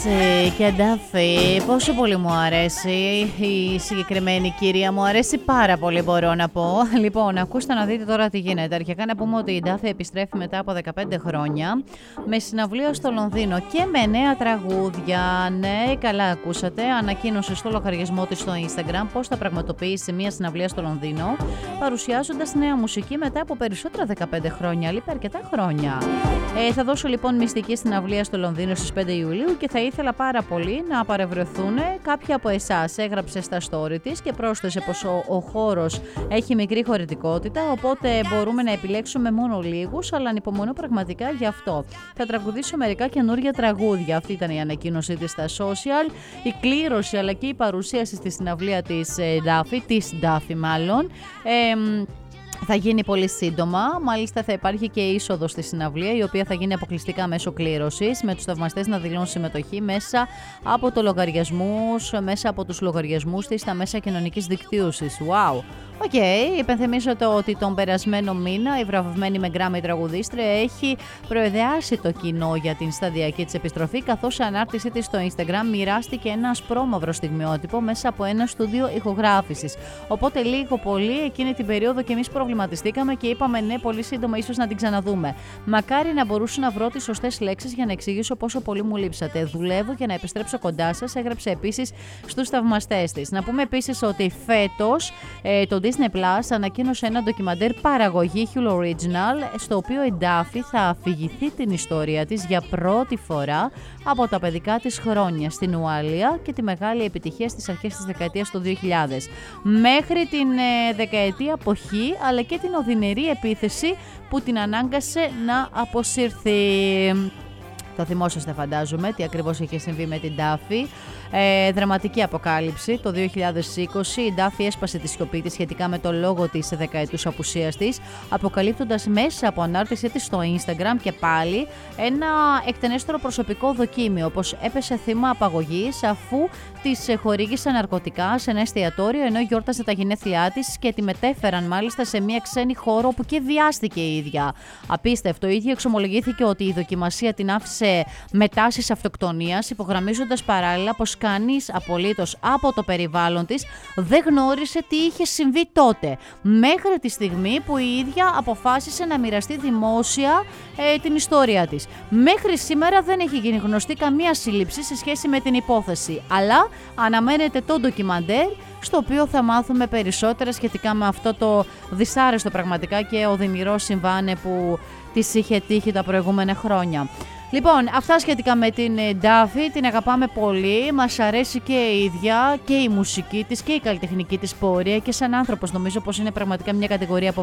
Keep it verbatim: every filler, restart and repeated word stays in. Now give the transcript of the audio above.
και Ντάφη, πόσο πολύ μου αρέσει η συγκεκριμένη κυρία, μου αρέσει πάρα πολύ, μπορώ να πω. Λοιπόν, ακούστε να δείτε τώρα τι γίνεται. Αρχικά να πούμε ότι η Ντάφη επιστρέφει μετά από δεκαπέντε χρόνια με συναυλία στο Λονδίνο και με νέα τραγούδια. Ναι, καλά ακούσατε. Ανακοίνωσε στο λογαριασμό της στο Instagram πως θα πραγματοποιήσει μια συναυλία στο Λονδίνο, παρουσιάζοντας νέα μουσική μετά από περισσότερα δεκαπέντε χρόνια. Λείπει αρκετά χρόνια. Ε, θα δώσω λοιπόν μυστική συναυλία στο Λονδίνο στις πέντε Ιουλίου και θα ήθελα πάρα πολύ να παρευρεθούν κάποιοι από εσάς. Έγραψε στα story της και πρόσθεσε πως ο, ο χώρος έχει μικρή χωρητικότητα, οπότε μπορούμε να επιλέξουμε μόνο λίγους, αλλά ανυπομονώ πραγματικά γι' αυτό. Θα τραγουδήσω μερικά καινούργια τραγούδια. Αυτή ήταν η ανακοίνωσή της στα social. Η κλήρωση αλλά και η παρουσίαση στη συναυλία της Ντάφη, της Ντάφη μάλλον. Ε, Θα γίνει πολύ σύντομα, μάλιστα θα υπάρχει και είσοδο στη συναυλία, η οποία θα γίνει αποκλειστικά μέσω κλήρωσης, με τους θαυμαστές να δηλώνουν συμμετοχή μέσα από, το λογαριασμούς, μέσα από τους λογαριασμούς της στα μέσα κοινωνικής δικτύωσης. Wow! Οκ, okay, υπενθυμίζω το ότι τον περασμένο μήνα η βραβευμένη με Grammy τραγουδίστρια έχει προεδεάσει το κοινό για την σταδιακή της επιστροφή, καθώς σε ανάρτησή της στο Instagram μοιράστηκε ένα ασπρόμαυρο στιγμιότυπο μέσα από ένα στούντιο ηχογράφησης. Οπότε λίγο πολύ εκείνη την περίοδο και εμείς προβληματιστήκαμε και είπαμε ναι, πολύ σύντομα ίσως να την ξαναδούμε. Μακάρι να μπορούσα να βρω τις σωστές λέξεις για να εξηγήσω πόσο πολύ μου λείψατε. Δουλεύω για να επιστρέψω κοντά σας, έγραψε επίσης στους θαυμαστές της. Να πούμε επίσης ότι φέτος ε, το Disney Plus ανακοίνωσε ένα ντοκιμαντέρ παραγωγή Hulu Original, στο οποίο η Ντάφη θα αφηγηθεί την ιστορία της για πρώτη φορά από τα παιδικά της χρόνια στην Ουαλία και τη μεγάλη επιτυχία στις αρχές της δεκαετίας του δύο χιλιάδες μέχρι την ε, δεκαετία αποχή, αλλά και την οδυνηρή επίθεση που την ανάγκασε να αποσυρθεί. Θα θυμόσαστε φαντάζομαι τι ακριβώς είχε συμβεί με την Ντάφη. Ε, δραματική αποκάλυψη. Το δύο χιλιάδες είκοσι η Ντάφη έσπασε τη σιωπή της σχετικά με το λόγο της δεκαετούς απουσίας της, αποκαλύπτοντας μέσα από ανάρτησή της στο Instagram και πάλι ένα εκτενέστερο προσωπικό δοκίμιο, πως έπεσε θύμα απαγωγής αφού της χορήγησαν ναρκωτικά σε ένα εστιατόριο ενώ γιόρταζε τα γενέθλιά της και τη μετέφεραν μάλιστα σε μια ξένη χώρα όπου και βιάστηκε η ίδια. Απίστευτο. Η ίδια εξομολογήθηκε ότι η δοκιμασία την άφησε με τάσεις αυτοκτονίας, υπογραμμίζοντας παράλληλα πως κανείς απολύτως από το περιβάλλον της δεν γνώρισε τι είχε συμβεί τότε, μέχρι τη στιγμή που η ίδια αποφάσισε να μοιραστεί δημόσια ε, την ιστορία της. Μέχρι σήμερα δεν έχει γίνει γνωστή καμία σύλληψη σε σχέση με την υπόθεση, αλλά αναμένεται το ντοκιμαντέρ στο οποίο θα μάθουμε περισσότερα σχετικά με αυτό το δυσάρεστο πραγματικά και οδυνηρό συμβάν που της είχε τύχει τα προηγούμενα χρόνια. Λοιπόν, αυτά σχετικά με την Ντάφη, την αγαπάμε πολύ, μας αρέσει και η ίδια και η μουσική της και η καλλιτεχνική της πορεία και σαν άνθρωπος νομίζω πως είναι πραγματικά μια κατηγορία από